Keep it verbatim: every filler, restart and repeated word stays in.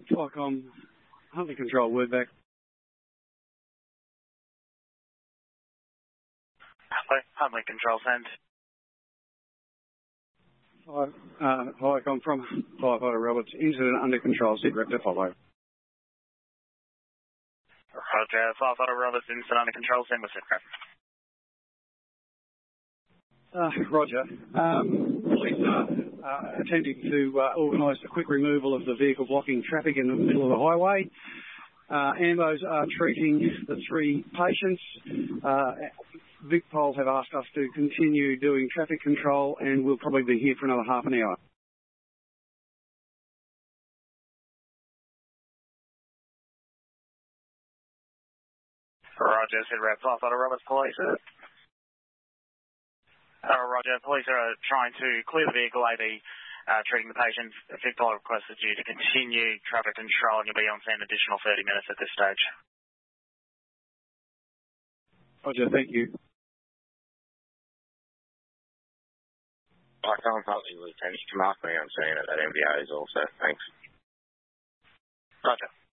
Flycom, Huntley Control, word back. Huntley Control, send. Hi, uh, Flycom from Firefighter Roberts. Incident under control, sit rep to follow. Roger, Firefighter Roberts, incident under control, send with sit rep. Uh, Roger. Um, police are uh, attempting to uh, organise a quick removal of the vehicle blocking traffic in the middle of the highway. Uh, Ambos are treating the three patients. Uh, VicPol have asked us to continue doing traffic control, and we'll probably be here for another half an hour. Roger, sit rep, Firefighter Roberts, police. Uh, Roger, police are trying to clear the vehicle, A B uh, treating the patient. VicPol requested you to continue traffic control, and you'll be on scene an additional thirty minutes at this stage. Roger, thank you. I can't partly Lieutenant. You can mark me on scene at that M V A also. Thanks. Roger.